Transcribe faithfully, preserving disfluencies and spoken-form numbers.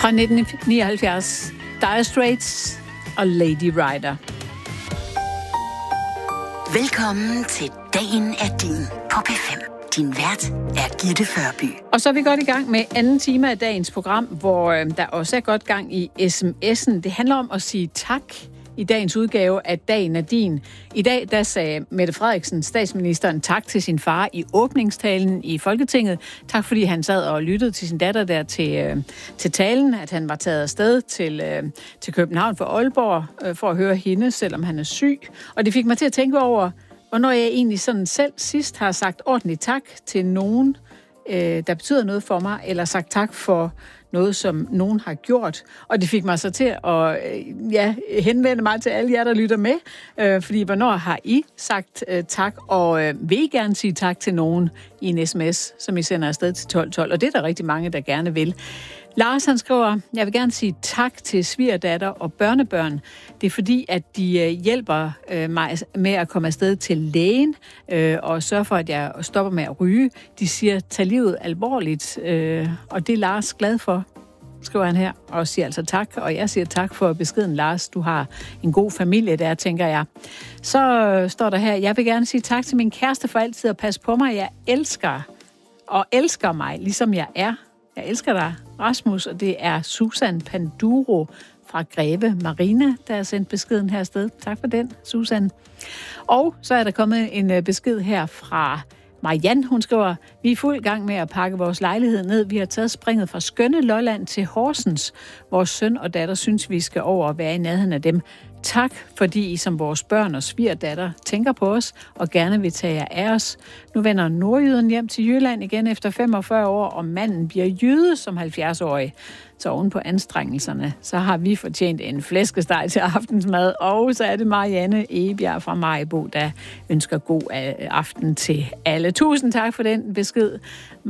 Fra nitten nioghalvfjerds, Dire Straits og Lady Rider. Velkommen til Dagen er din på P fem. Din vært er Gitte Førby. Og så er vi godt i gang med anden time af dagens program, hvor øh, der også er godt gang i sms'en. Det handler om at sige tak i dagens udgave af Dagen er din. I dag der sagde Mette Frederiksen, statsministeren, tak til sin far i åbningstalen i Folketinget. Tak fordi han sad og lyttede til sin datter der til, øh, til talen, at han var taget afsted til, øh, til København for Aalborg øh, for at høre hende, selvom han er syg. Og det fik mig til at tænke over, hvornår jeg egentlig sådan selv sidst har sagt ordentligt tak til nogen, øh, der betyder noget for mig, eller sagt tak for noget, som nogen har gjort. Og det fik mig så til at øh, ja, henvende mig til alle jer, der lytter med. Øh, fordi hvornår har I sagt øh, tak, og øh, vil I gerne sige tak til nogen i en sms, som I sender afsted til tolv tolv? Og det er der rigtig mange, der gerne vil. Lars, han skriver, jeg vil gerne sige tak til svigerdatter og børnebørn. Det er fordi, at de øh, hjælper øh, mig med at komme afsted til lægen øh, og sørge for, at jeg stopper med at ryge. De siger, tag livet alvorligt, øh, og det er Lars glad for, skriver han her, og siger altså tak. Og jeg siger tak for beskeden, Lars. Du har en god familie der, tænker jeg. Så øh, står der her, jeg vil gerne sige tak til min kæreste for altid at passe på mig. Jeg elsker og elsker mig, ligesom jeg er. Jeg elsker dig, Rasmus, og det er Susan Panduro fra Greve Marina, der har sendt beskeden her afsted. Tak for den, Susan. Og så er der kommet en besked her fra Marianne. Hun skriver, vi er i fuld gang med at pakke vores lejlighed ned. Vi har taget springet fra skønne Lolland til Horsens. Vores søn og datter synes, vi skal over og være i nærheden af dem. Tak, fordi I som vores børn og svigerdatter tænker på os og gerne vil tage jer af os. Nu vender nordjyden hjem til Jylland igen efter femogfyrre år, og manden bliver jyde som halvfjerds-årig. Så oven på anstrengelserne, så har vi fortjent en flæskesteg til aftensmad, og så er det Marianne Egebjerg fra Maribo, der ønsker god aften til alle. Tusind tak for den besked.